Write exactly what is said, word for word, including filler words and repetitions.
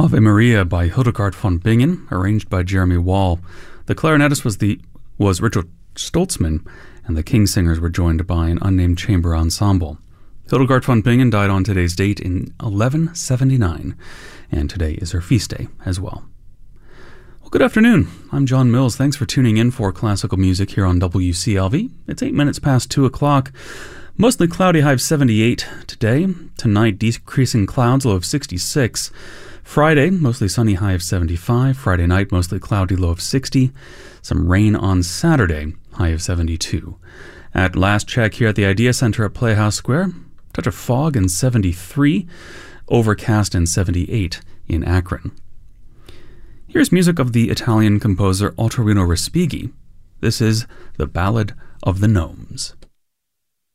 Ave Maria by Hildegard von Bingen, arranged by Jeremy Wall. The clarinetist was the was Richard Stoltzman, and the King Singers were joined by an unnamed chamber ensemble. Hildegard von Bingen died on today's date in eleven seventy-nine, and today is her feast day as well. Well, good afternoon. I'm John Mills. Thanks for tuning in for classical music here on W C L V. It's eight minutes past two o'clock. Mostly cloudy, high of seventy-eight today. Tonight, decreasing clouds, low of sixty-six. Friday, mostly sunny, high of seventy-five. Friday night, mostly cloudy, low of sixty. Some rain on Saturday, high of seventy-two. At last check here at the Idea Center at Playhouse Square, touch of fog in seventy-three, overcast in seventy-eight in Akron. Here's music of the Italian composer Ottorino Respighi. This is The Ballad of the Gnomes.